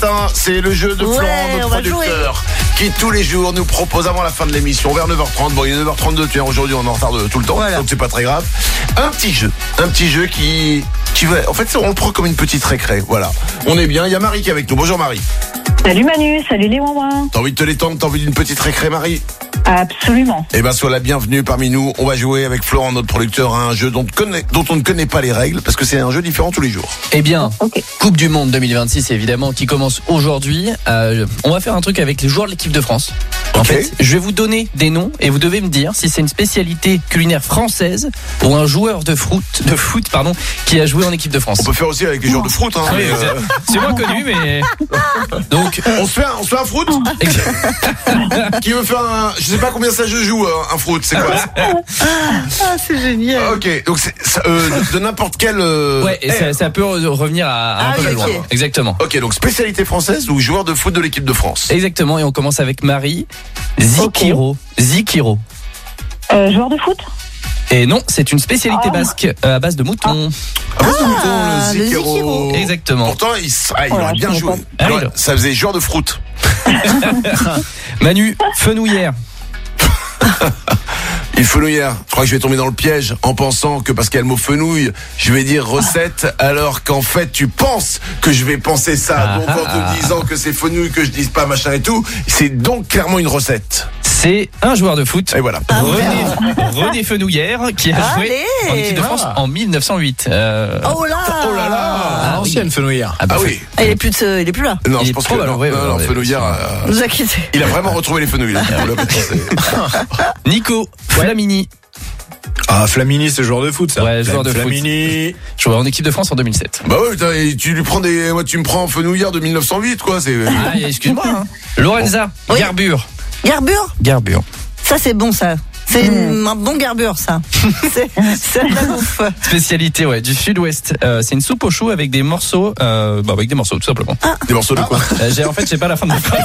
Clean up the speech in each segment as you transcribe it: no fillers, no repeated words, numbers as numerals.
C'est le jeu de Florent, notre producteur, qui tous les jours nous propose avant la fin de l'émission, vers 9h30. Bon, il est 9h32, tu vois, aujourd'hui on est en retard tout le temps, donc c'est pas très grave. Un petit jeu qui va, en fait, on le prend comme une petite récré. Voilà, on est bien. Il y a Marie qui est avec nous. Bonjour Marie. Salut Manu, salut les Wouin. T'as envie de te détendre, t'as envie d'une petite récré, Marie? Absolument. Eh ben, sois la bienvenue parmi nous. On va jouer avec Florent, notre producteur, à un jeu dont on ne connaît pas les règles, parce que c'est un jeu différent tous les jours. Eh bien, Coupe du Monde 2026, évidemment, qui commence aujourd'hui. On va faire un truc avec les joueurs de l'équipe de France. En fait, je vais vous donner des noms et vous devez me dire si c'est une spécialité culinaire française ou un joueur de foot, qui a joué en équipe de France. On peut faire aussi avec les joueurs de foot, hein. Oui, c'est moins connu, mais donc on se fait un foot. Qui veut faire un, je sais pas combien ça je joue un foot, c'est quoi? C'est génial. Ok, donc c'est de n'importe quel. Ouais, et ça peut revenir à un peu plus loin. Exactement. Ok, donc spécialité française ou joueur de foot de l'équipe de France. Exactement, et on commence avec Marie. Zikiro. Joueur de foot. Et non, c'est une spécialité basque à base de mouton. À base de mouton, le Zikiro. Exactement. Pourtant, il aurait bien joué. Ça faisait joueur de fruit. Manu, fenouillère. Une fenouillère. Je crois que je vais tomber dans le piège en pensant que parce qu'il y a le mot fenouil, je vais dire recette, alors qu'en fait tu penses que je vais penser ça. Donc en te disant que c'est fenouil, que je dise pas machin et tout, c'est donc clairement une recette. C'est un joueur de foot. Et voilà. René Fenouillère qui a joué en équipe de France en 1908. Oh là là. Ancienne Fenouillère. Ah oui. Il est plus là. Non, je pense que non, Fenouillère. Vous inquiétez. Il a vraiment retrouvé les fenouilles. Nico Flamini. Ah, Flamini, c'est joueur de foot, ça. Ouais, joueur de Flamini. foot. Joueur en équipe de France en 2007. Bah ouais, putain, et tu lui prends tu me prends Fenouillère de 1908, quoi. C'est. Ah, excuse-moi. Hein. Lorenza. Oui. Garbure. Ça, c'est bon, ça. C'est un bon garbure, ça. C'est de la bouffe. Spécialité, du sud-ouest. C'est une soupe aux choux avec des morceaux, avec des morceaux, tout simplement. Des morceaux de quoi? J'ai pas la fin de ma phrase.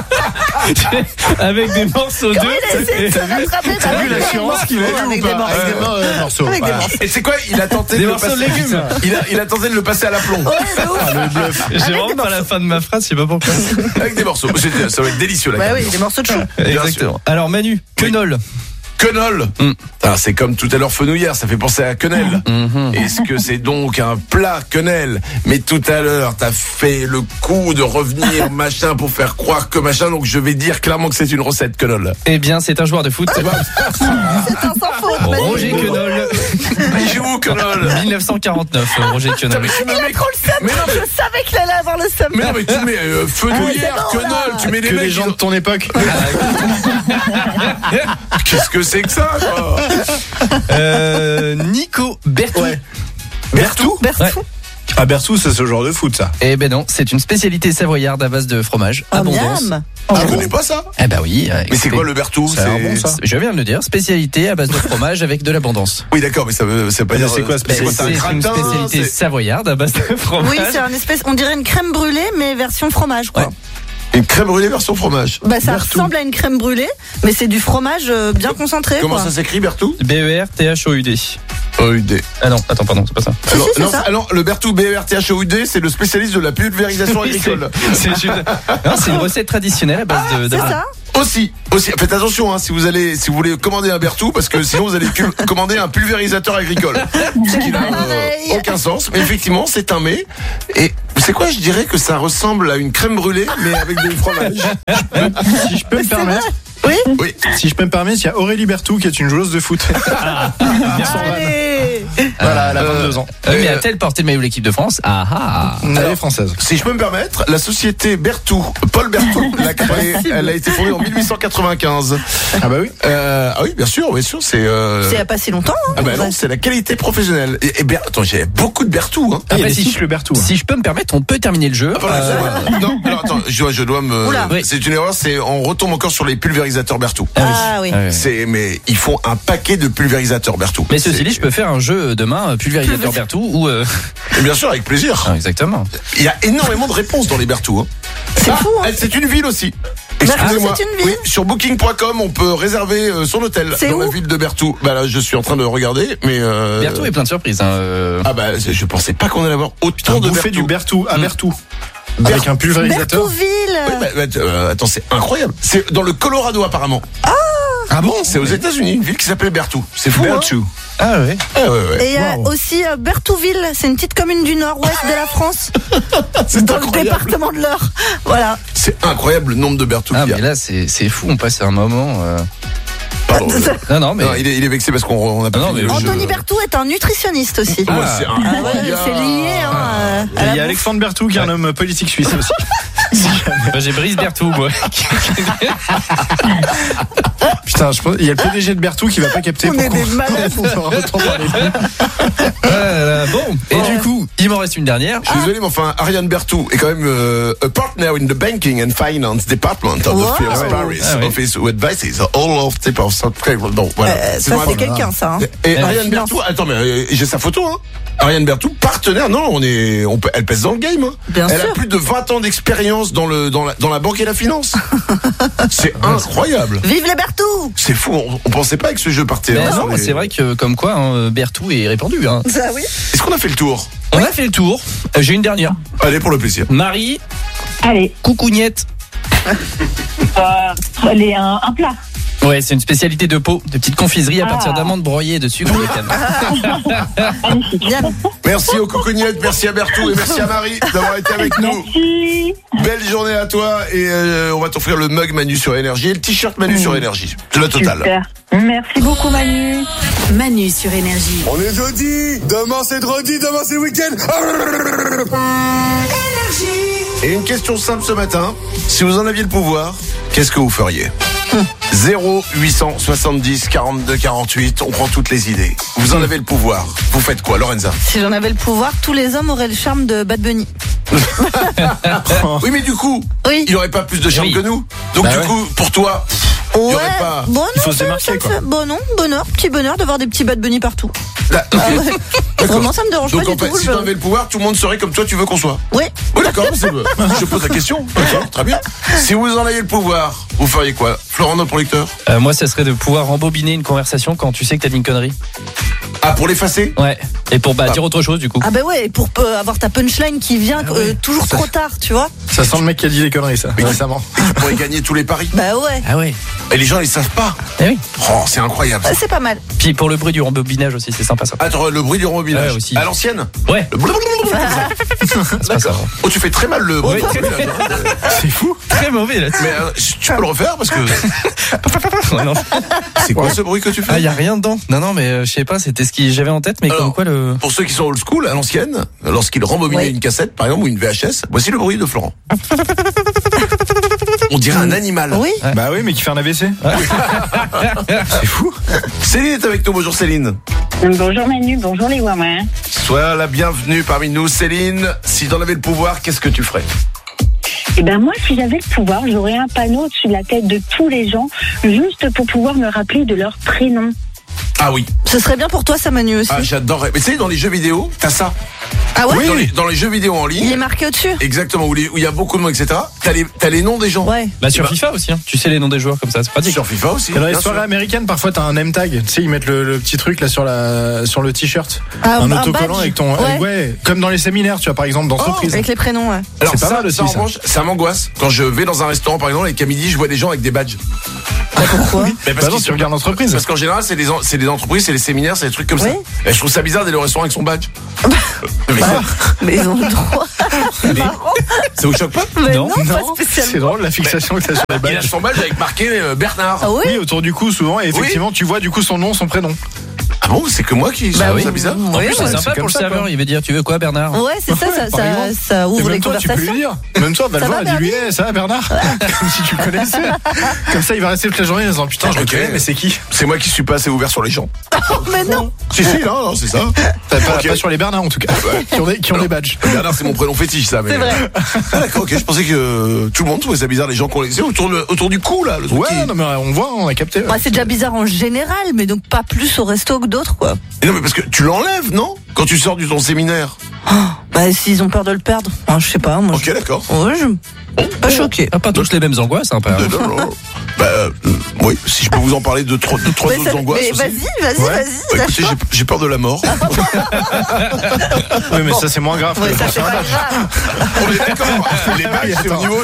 Avec des morceaux d'œufs. T'as vu l'assurance qu'il a eu avec ou pas? des Avec des morceaux. Avec des morceaux. Et c'est quoi? Il a tenté des de morceaux passer. de légumes. Il a tenté de le passer à l'aplomb. Le bluff. J'ai vraiment pas la fin de ma phrase, je sais pas pourquoi. Avec des morceaux. Ça va être délicieux, là. Bah oui, des morceaux de chou. Exactement. Alors Manu, quenol. Quenol. Alors, c'est comme tout à l'heure fenouillère, ça fait penser à quenelle. Est-ce que c'est donc un plat quenelle? Mais tout à l'heure, t'as fait le coup de revenir machin pour faire croire que machin, donc je vais dire clairement que c'est une recette quenol. Eh bien, c'est un joueur de foot. C'est un sans faute. Roger Quenol. Mais il joue où, Quenol? 1949, Roger Quenol. Il a trop le seum. Je savais qu'il allait avoir le seum. Mais non, mais tu mets fenouillère, quenol, tu mets des Que mecs les gens de ton époque. Qu'est-ce que c'est que ça, quoi? Nico Bertou. Ouais. Bertou? Ah, Bertou, c'est ce genre de foot, ça. Eh ben non, c'est une spécialité savoyarde à base de fromage. Abondance. Miam. Je connais pas ça. Eh ben oui. Mais c'est quoi le Bertou? Ça a l'air bon, ça. Je viens de le dire, spécialité à base de fromage avec de l'abondance. Oui, d'accord, mais ça veut pas dire. C'est quoi, C'est spécialité? une spécialité savoyarde à base de fromage. Oui, c'est un espèce, on dirait une crème brûlée, mais version fromage, quoi. Ouais. Une crème brûlée version fromage. Bah, ça ressemble à une crème brûlée, mais c'est du fromage bien concentré. Comment quoi. ça s'écrit, Bertou? BERTHOUD. OUD. Ah non, attends, pardon, c'est pas ça. Alors, si, c'est ça. alors, le Bertou BERTHOUD, c'est le spécialiste de la pulvérisation agricole. C'est une recette traditionnelle à base de. C'est ça. Aussi, faites attention, hein, si vous voulez commander un Bertou, parce que sinon vous allez commander un pulvérisateur agricole. Ce qui n'a aucun sens. Mais effectivement, c'est un mets. Et vous savez quoi, je dirais que ça ressemble à une crème brûlée, mais avec du fromage. Si je peux me permettre. Oui. Si je peux me permettre, il y a Aurélie Bertou qui est une joueuse de foot. Allez. Voilà, elle a 22 ans. Mais a-t-elle porté le maillot de l'équipe de France? Elle est française. Si je peux me permettre, la société Bertou, Paul Bertou, l'a créée. Elle a été fondée en 1895. Ah bah oui. Oui, bien sûr, c'est. C'est il y a pas si longtemps. Hein. Ah bah non, c'est la qualité professionnelle. Et attends, j'ai beaucoup de Bertou, hein. Après, si le Bertou. Si je peux me permettre, on peut terminer le jeu. Non, alors attends, je dois me. Oula. C'est une erreur. On retombe encore sur les pulvérisateurs Bertou. Ah oui. Mais ils font un paquet de pulvérisateurs Bertou. Mais ceci dit, je peux faire un jeu demain, pulvérisateur Bertou ou. Et bien sûr, avec plaisir. Exactement. Il y a énormément de réponses dans les Bertou. Hein. C'est fou. Hein. C'est une ville aussi. Excusez-moi. C'est une ville. Oui, sur booking.com, on peut réserver son hôtel dans la ville de Bertou. Bah là, je suis en train de regarder, mais Bertou est plein de surprises. Ah bah, je pensais pas qu'on allait avoir autant de bouffé Bertou. du Bertou à Bertou. Avec un pulvérisateur. Berthouville. Attends, c'est incroyable. C'est dans le Colorado apparemment. Ah bon? C'est aux États-Unis, une ville qui s'appelle Berthoud. C'est fou. Berthoud. Ah ouais. Et il y a aussi Berthouville, c'est une petite commune du nord-ouest de la France. C'est dans incroyable. le département de l'Eure. Voilà. C'est incroyable le nombre de Berthoud Ah qu'il y a. mais là c'est fou, on passe à un moment. Pardon. Non mais. Non, il est vexé parce qu'on a pas Non, fini mais le jeu. Anthony Berthoud est un nutritionniste aussi. Ouais, c'est Ah ouais, incroyable. c'est lié à Et il y la a bouffe. Alexandre Berthoud qui est un homme politique suisse aussi. Moi, j'ai Brice Berthoud moi. Putain, je pense, il y a le PDG de Berthoud qui va pas capter. On est des malades. On va autant parler. Bon, et du coup, il m'en reste une dernière. Je suis désolé, mais enfin, Ariane Berthoud est quand même a partner in the banking and finance department of Wow. the Philips Paris Ah ouais. office who advises all of type of subscribers. Donc voilà. Ça, c'est quelqu'un, ça. Hein. Et Ariane finance. Berthoud, attends, mais j'ai sa photo, hein. Ariane Berthoud, partenaire, non, elle pèse dans le game, hein. Bien Elle sûr. a plus de 20 ans d'expérience dans la banque et la finance. C'est incroyable. Vive les Berthoud. C'est fou, on pensait pas que ce jeu partait. Mais hein, non, sur les- c'est vrai que comme quoi Berthoud est répandu. Hein. Ça oui. Est-ce qu'on a fait le tour? On a fait le tour. J'ai une dernière. Allez, pour le plaisir. Marie, Allez, coucougnette. allez, un plat. Ouais, c'est une spécialité de Pau, de petites confiseries à Ah. partir d'amandes broyées et de sucre de canne. Magnifique. Bien. Merci aux cocognettes, merci à Berthoud et merci à Marie d'avoir été avec nous. Merci. Belle journée à toi et on va t'offrir le mug Manu sur Énergie et le t-shirt Manu sur Énergie. C'est la totale. Super. Merci beaucoup, Manu. Manu sur Énergie. On est jeudi, demain c'est dredi, demain c'est week-end. Et une question simple ce matin, si vous en aviez le pouvoir, qu'est-ce que vous feriez? 0870 42 48, on prend toutes les idées. Vous en avez le pouvoir, vous faites quoi, Lorenza? Si j'en avais le pouvoir, tous les hommes auraient le charme de Bad Bunny. Oui mais du coup, Oui. il aurait pas plus de charme Oui. que nous. Donc Bah du ouais. coup, pour toi, il y aurait pas... Bon, non, Il faut se ça démarquer, me quoi. fait- bon, non, petit bonheur d'avoir des petits Bad Bunny partout. Là, ok. D'accord. Vraiment, ça me dérange Donc pas en du fait, tout. si tu avais le pouvoir, tout le monde serait comme toi tu veux qu'on soit. Oui. Oui d'accord, je pose la question. Ok, très bien. Si vous en aviez le pouvoir, vous feriez quoi? Florent, notre producteur? Moi, ça serait de pouvoir rembobiner une conversation quand tu sais que t'as dit une connerie. Ah, pour l'effacer? Ouais. Et pour dire autre chose, du coup. Ah bah ouais, pour avoir ta punchline qui vient toujours trop tard, tu vois. Ça sent le mec qui a dit des conneries, ça, récemment. Tu pourrais gagner tous les paris. Bah ouais. Ah ouais. Et les gens, ils savent pas. Eh oui. Oh, c'est incroyable. C'est pas mal. Puis pour le bruit du rembobinage aussi, c'est sympa ça. Attends, le bruit du rembobinage. Ouais, aussi. À l'ancienne? Ouais. Le blablabla. C'est pas ça. Oh, tu fais très mal le bruit Oui. du rembobinage. C'est fou. Très mauvais là. Mais tu peux le refaire parce que Ouais, non. c'est quoi ce bruit que tu fais? Ah, y a rien dedans. Non, mais je sais pas, c'était ce que j'avais en tête, mais Alors, comme quoi le. Pour ceux qui sont old school, à l'ancienne, lorsqu'ils rembobinaient Oui. une cassette, par exemple, ou une VHS, voici le bruit de Florent. On dirait un animal. Oui. Bah oui, mais qui fait un AVC. C'est fou. Céline est avec nous. Bonjour Céline. Bonjour, Manu. Bonjour, les Wawins. Sois la bienvenue parmi nous. Céline, si t'en avais le pouvoir, qu'est-ce que tu ferais? Eh ben, moi, si j'avais le pouvoir, j'aurais un panneau au-dessus de la tête de tous les gens, juste pour pouvoir me rappeler de leur prénom. Ah oui. Ce serait bien pour toi, ça, Manu aussi. Ah, j'adorerais. Mais tu sais, dans les jeux vidéo, t'as ça. Ah ouais. Dans les jeux vidéo en Il est ligne. marqué au-dessus. Exactement, où il y a beaucoup de monde, etc. T'as les noms des gens. Ouais. Bah sur Bah, FIFA aussi, hein. Tu sais les noms des joueurs comme ça, c'est pratique. Sur FIFA aussi. Et dans les bien soirées sûr. américaines, parfois t'as un name tag. Tu sais, ils mettent le petit truc là sur le t-shirt. Ah, un un autocollant badge. avec ton. Ouais. Ouais, comme dans les séminaires, tu vois, par exemple, dans Surprise. Avec les prénoms, ouais. Alors c'est pas ça, mal aussi, ça, en ça. revanche, ça m'angoisse. Quand je vais dans un restaurant, par exemple, et qu'à midi, je vois des gens avec des badges. Pourquoi Mais Bah non, qu'ils tu regardes l'entreprise. Parce qu'en général, c'est des entreprises, c'est des séminaires, c'est des trucs comme ça. Oui. Et je trouve ça bizarre d'aller au restaurant avec son badge. Mais Mais ils ont le droit. C'est marrant. ça vous choque pas? Mais Non. non, pas C'est spécialement. drôle la fixation que t'as sur les Il a badges. son badge avec marqué Bernard. Ah oui. Oui, autour du cou souvent, et effectivement, tu vois du coup son nom, son prénom. Ah bon, c'est que moi qui Bah trouve oui. ça bizarre? En plus, Ouais, c'est ouais, sympa c'est pour comme le ça, serveur, quoi. il veut dire tu veux quoi Bernard? Ouais, c'est ça, par exemple. ça Et ouvre les même toi, tu peux lui conversations. dire. Même toi, va le Ça voir, va, dis-lui, ça va Bernard? Comme si tu le connaissais. Comme ça, il va rester toute la journée en disant putain, je le Ok. connais, mais c'est qui? C'est moi qui suis pas assez ouvert sur les gens. Mais non. Si, non, c'est ça. Ok. Pas sur les Bernards en tout cas. Qui ont des badges. Bernard, c'est mon prénom fétiche, ça. Mais... C'est vrai. Ah, d'accord, ok. Je pensais que tout le monde trouvait ça bizarre, les gens qu'on les. C'est autour du cou, là. Le truc Ouais, qui- non mais on voit, on a capté. Ouais, c'est déjà bizarre en général, mais donc pas plus au resto que d'autres, quoi. Et non, mais parce que tu l'enlèves, non? Quand tu sors de ton séminaire. Bah, s'ils ont peur de le perdre. Je sais pas, moi. Ok, d'accord. Ouais, pas choqué. Ah, pas tous les mêmes angoisses, hein, pas. Non. Oui, si je peux vous en parler de trois autres angoisses. Mais aussi. vas-y. Écoutez, j'ai peur de la mort. Oui, mais ça c'est moins grave. Ouais, ça c'est pas grave. On est d'accord. Les bagues, c'est au niveau.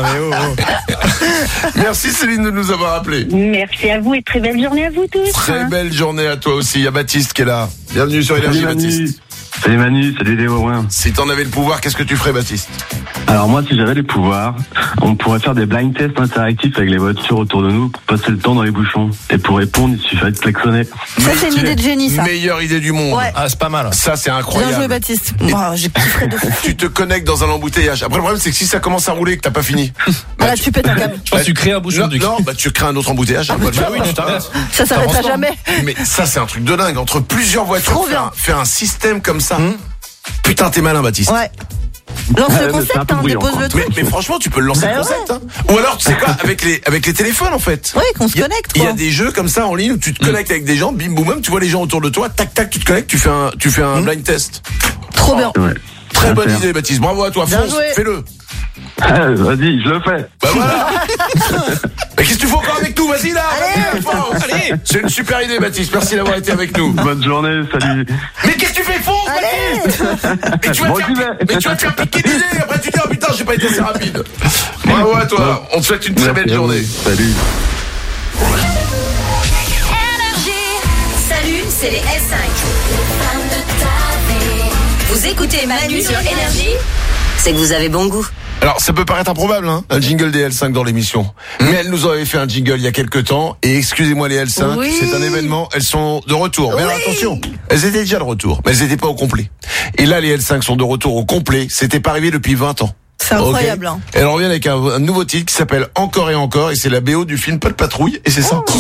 Merci Céline de nous avoir appelés. Merci à vous et très belle journée à vous tous. Très belle journée à toi aussi. Il y a Baptiste qui est là. Bienvenue sur Énergie, Baptiste. Salut Manu, salut Léo. Si t'en avais le pouvoir, qu'est-ce que tu ferais, Baptiste? Alors moi, si j'avais les pouvoirs, on pourrait faire des blind tests interactifs avec les voitures autour de nous pour passer le temps dans les bouchons. Et pour répondre, il suffirait de klaxonner. Ça, c'est une idée de génie, ça. Meilleure idée du monde. Ouais. Ah, c'est pas mal. Ça, c'est incroyable. Bien joué, Baptiste. J'ai kifferé de fou. Tu te connectes dans un embouteillage. Après, le problème, c'est que si ça commence à rouler et que t'as pas fini. Voilà, tu pètes un câble. Je pense que tu crées un bouchon du Non, tu crées un autre embouteillage. oui, tu t'arrêtes. Ça s'arrêtera jamais. Mais ça, c'est un truc de dingue. Entre plusieurs voitures, Trop bien. faire un système comme ça. Putain, t'es malin, Baptiste. Ouais. Lance le mais c'est un concept, peu brouillon, dépose quoi. le truc. Mais franchement, tu peux le lancer Bah le concept. Hein. Ou alors, tu sais quoi, avec les téléphones, en fait. Oui, qu'on se connecte, Il y a quoi. des jeux comme ça en ligne où tu te connectes avec des gens, bim boum boum, tu vois les gens autour de toi, tac tac, tu te connectes, tu fais un blind test. Trop bien. Ouais. Très bonne faire. idée, Baptiste. Bravo à toi, Bien fonce, joué. fais-le. Vas-y, je le fais. Bah voilà. Mais qu'est-ce que tu fais encore avec nous? Vas-y là. Allez. Allez. C'est une super idée, Baptiste. Merci d'avoir été avec nous. Bonne journée, salut. Mais qu'est-ce que tu fais? Fonce, Baptiste. Mais tu vas Bon, te j'y vais. faire piquer l'idée. Après tu dis oh putain, j'ai pas été assez rapide. Bravo à toi. On te souhaite une très belle journée. Salut. Salut, c'est les L5. Vous écoutez Manu sur Énergie, c'est que vous avez bon goût. Alors, ça peut paraître improbable, hein, un jingle des L5 dans l'émission. Mais elles nous avaient fait un jingle il y a quelques temps. Et excusez-moi les L5, Oui. c'est un événement. Elles sont de retour. Mais alors, attention, elles étaient déjà de retour, mais elles n'étaient pas au complet. Et là, les L5 sont de retour au complet. C'était pas arrivé depuis 20 ans. C'est incroyable, Ok. hein. Elles reviennent avec un nouveau titre qui s'appelle Encore et Encore. Et c'est la BO du film Pas de patrouille. Et c'est ça.